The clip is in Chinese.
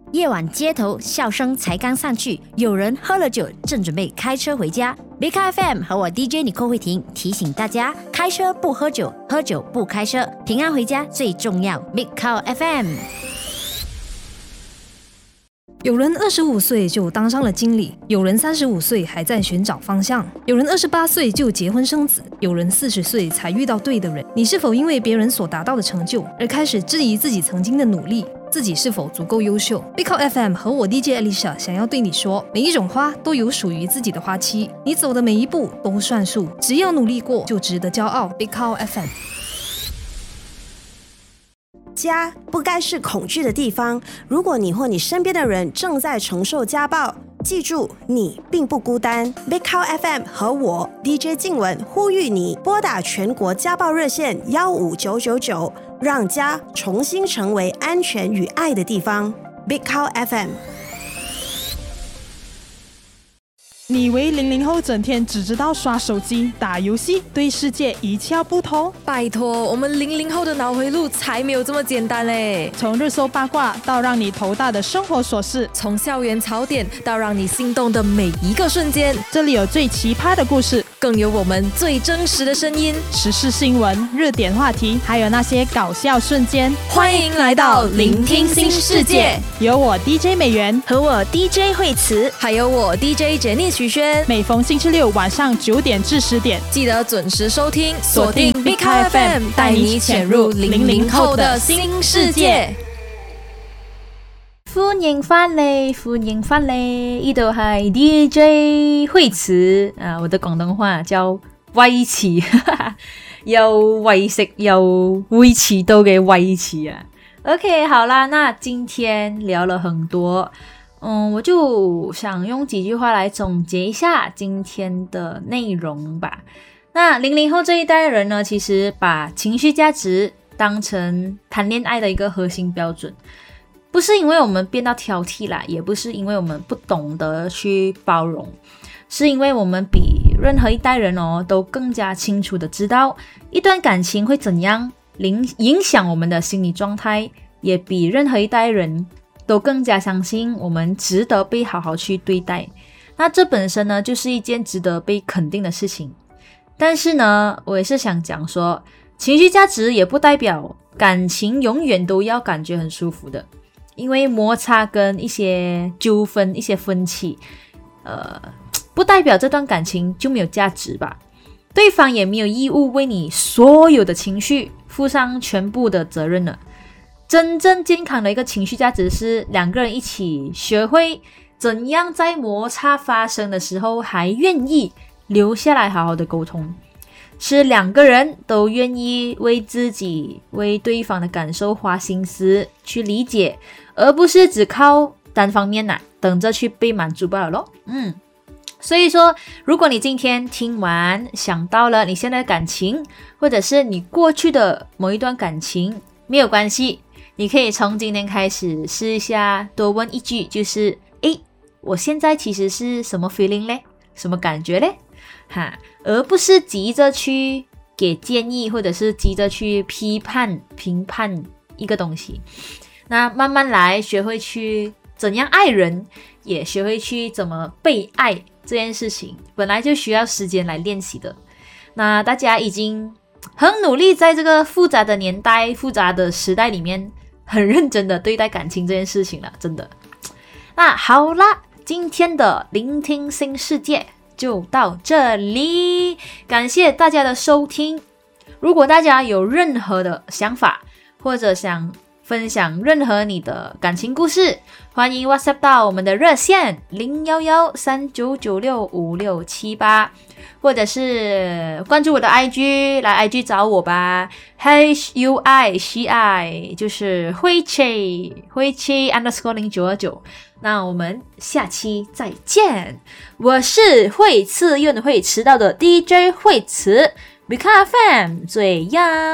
夜晚街头笑声才刚散去，有人喝了酒正准备开车回家。Big Car FM 和我 DJ 尼寇慧婷提醒大家，开车不喝酒，喝酒不开车，平安回家最重要。Big Car FM。 有人25岁就当上了经理，有人35岁还在寻找方向，有人28岁就结婚生子，有人40岁才遇到对的人。你是否因为别人所达到的成就而开始质疑自己曾经的努力？自己是否足够优秀？ Big Car FM 和我 DJ Alicia 想要对你说，每一种花都有属于自己的花期，你走的每一步都算数，只要努力过就值得骄傲。 Big Car FM。 家不该是恐惧的地方。如果你或你身边的人正在承受家暴，记住你并不孤单。 Big Cow FM 和我 DJ 静雯呼吁你拨打全国家暴热线15999，让家重新成为安全与爱的地方。 Big Cow FM。 你以为00后整天只知道刷手机、打游戏，对世界一窍不通？ 拜托，我们00后的脑回路才没有这么简单嘞！ 从热搜八卦到让你头大的生活琐事， 从校园槽点到让你心动的每一个瞬间， 这里有最奇葩的故事， 更有我们最真实的声音， 时事新闻、热点话题，还有那些搞笑瞬间。 欢迎来到聆听新世界， 有我 DJ 美元和我 DJ 慧慈， 还有我 DJ 杰尼许轩。 每逢星期六晚上9点至10点， 记得准时收听，锁定 Big Car FM， 带你潜入00後的新世界。 歡迎返嚟，歡迎返嚟，呢度係 DJ 慧慈啊，我的廣東話叫威慈，又為食又會遲到嘅威慈啊。OK， 好啦，那今天聊了很多。我就想用几句话来总结一下今天的内容吧。那00后这一代人呢，其实把情绪价值当成谈恋爱的一个核心标准，不是因为我们变到挑剔啦，也不是因为我们不懂得去包容，是因为我们比任何一代人都更加清楚的知道一段感情会怎样影响我们的心理状态，也比任何一代人都更加相信我们值得被好好去对待。那这本身呢，就是一件值得被肯定的事情。但是呢，我也是想讲说，情绪价值也不代表感情永远都要感觉很舒服的，因为摩擦跟一些纠纷、一些分歧，不代表这段感情就没有价值吧。对方也没有义务为你所有的情绪负上全部的责任了。真正健康的一个情绪价值是两个人一起学会怎样在摩擦发生的时候还愿意留下来好好的沟通，是两个人都愿意为自己为对方的感受花心思去理解，而不是只靠单方面等着去被满足罢了咯。所以说，如果你今天听完想到了你现在的感情，或者是你过去的某一段感情，没有关系，你可以从今天开始试一下，多问一句，就是我现在其实是什么 feeling 嘞？什么感觉嘞？而不是急着去给建议，或者是急着去评判一个东西。那慢慢来，学会去怎样爱人，也学会去怎么被爱，这件事情本来就需要时间来练习的。那大家已经很努力在这个复杂的年代、复杂的时代里面，很认真的对待感情这件事情了，真的。那好啦，今天的聆听新世界就到这里，感谢大家的收听。如果大家有任何的想法，或者想分享任何你的感情故事，欢迎 WhatsApp 到我们的热线01139965678，或者是关注我的 IG， 来 IG 找我吧， HUICI 就是慧切 _0929。那我们下期再见，我是会次又会迟到的 DJ 慧慈，Big Car FM 最样。